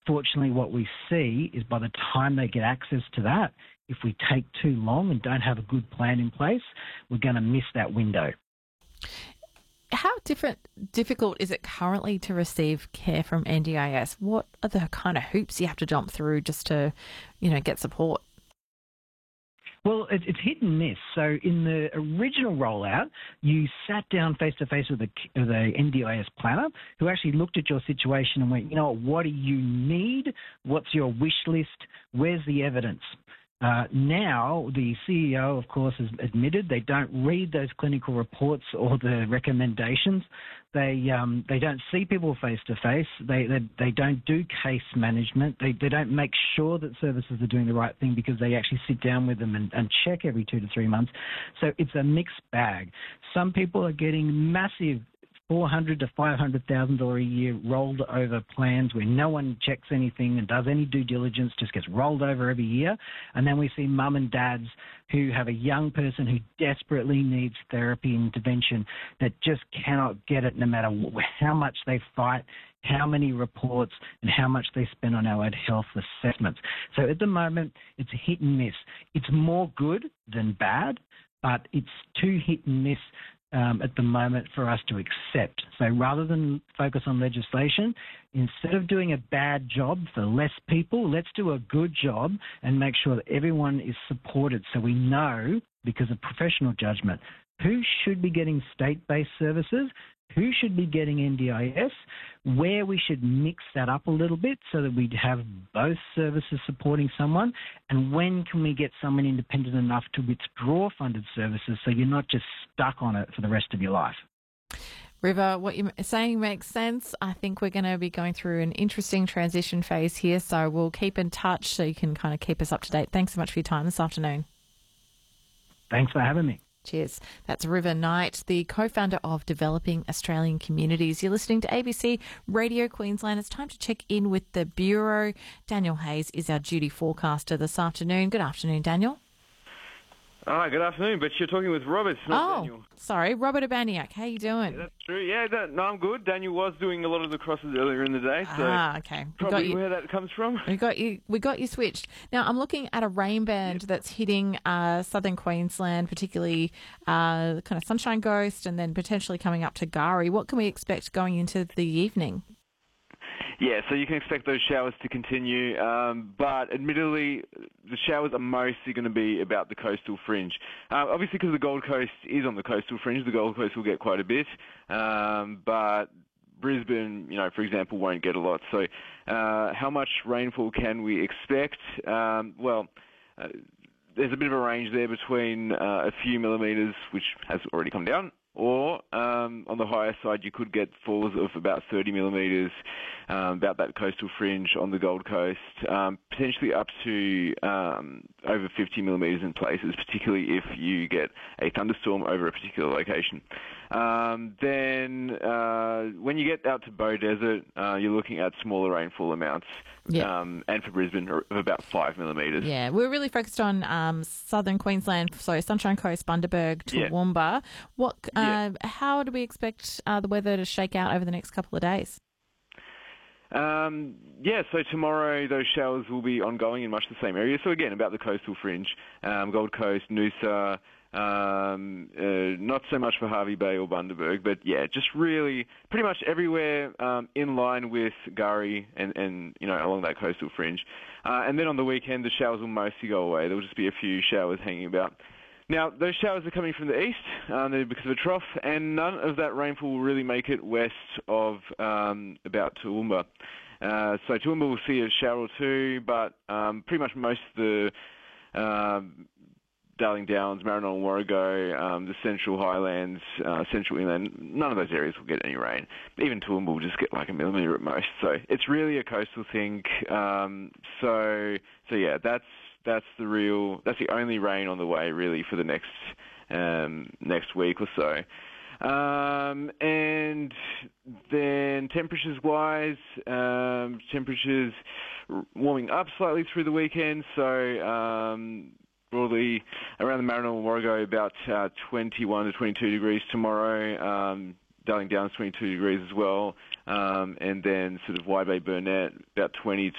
Unfortunately, what we see is by the time they get access to that, if we take too long and don't have a good plan in place, we're going to miss that window. How difficult is it currently to receive care from NDIS? What are the kind of hoops you have to jump through just to, get support? Well, it's hit and miss. So in the original rollout, you sat down face-to-face with the NDIS planner who actually looked at your situation and went, what do you need? What's your wish list? Where's the evidence? Now, the CEO, of course, has admitted they don't read those clinical reports or the recommendations. They don't see people face to face. They don't do case management. They don't make sure that services are doing the right thing because they actually sit down with them and check every 2 to 3 months. So it's a mixed bag. Some people are getting massive $400,000 to $500,000 a year rolled over plans where no one checks anything and does any due diligence, just gets rolled over every year. And then we see mum and dads who have a young person who desperately needs therapy intervention that just cannot get it no matter how much they fight, how many reports, and how much they spend on allied health assessments. So at the moment, it's hit and miss. It's more good than bad, but it's too hit and miss at the moment for us to accept. So rather than focus on legislation, instead of doing a bad job for less people, let's do a good job and make sure that everyone is supported so we know, because of professional judgment, who should be getting state-based services, who should be getting NDIS, where we should mix that up a little bit so that we have both services supporting someone, and when can we get someone independent enough to withdraw funded services so you're not just stuck on it for the rest of your life. River, what you're saying makes sense. I think we're going to be going through an interesting transition phase here, so we'll keep in touch so you can kind of keep us up to date. Thanks so much for your time this afternoon. Thanks for having me. Cheers. That's River Knight, the co-founder of Developing Australian Communities. You're listening to ABC Radio Queensland. It's time to check in with the Bureau. Daniel Hayes is our duty forecaster this afternoon. Good afternoon, Daniel. Hi, good afternoon, but you're talking with Robert, not Daniel. Sorry, Robert Abaniak. How you doing? Yeah, that's true. Yeah, no, I'm good. Daniel was doing a lot of the crosses earlier in the day, so okay. Probably where that comes from. We got you switched. Now, I'm looking at a rain band that's hitting southern Queensland, particularly kind of Sunshine Coast, and then potentially coming up to Gari. What can we expect going into the evening? Yeah, so you can expect those showers to continue, but admittedly, the showers are mostly going to be about the coastal fringe. Obviously, because the Gold Coast is on the coastal fringe, the Gold Coast will get quite a bit, but Brisbane, for example, won't get a lot. So how much rainfall can we expect? There's a bit of a range there between a few millimetres, which has already come down, or on the higher side, you could get falls of about 30 millimetres, about that coastal fringe on the Gold Coast, potentially up to over 50 millimetres in places, particularly if you get a thunderstorm over a particular location. Then when you get out to Bow Desert, you're looking at smaller rainfall amounts. Yeah. And for Brisbane, of about 5 millimetres. Yeah, we're really focused on southern Queensland, so Sunshine Coast, Bundaberg, Toowoomba. How do we expect the weather to shake out over the next couple of days? So tomorrow those showers will be ongoing in much the same area. So again, about the coastal fringe, Gold Coast, Noosa, not so much for Hervey Bay or Bundaberg, but yeah, just really pretty much everywhere in line with Gari and along that coastal fringe. And then on the weekend, the showers will mostly go away. There will just be a few showers hanging about. Now, those showers are coming from the east because of a trough, and none of that rainfall will really make it west of about Toowoomba. So Toowoomba will see a shower or two, but pretty much most of the Darling Downs, Maranoa and Warrego, the Central Highlands, Central Inland, none of those areas will get any rain. Even Toowoomba will just get like a millimetre at most. So it's really a coastal thing. So yeah, that's the only rain on the way really for the next week or so. And then temperatures-wise, temperatures warming up slightly through the weekend. So broadly around the Maranoa and Warrego about 21 to 22 degrees tomorrow. Darling Downs 22 degrees as well. And then sort of Wide Bay Burnett about 20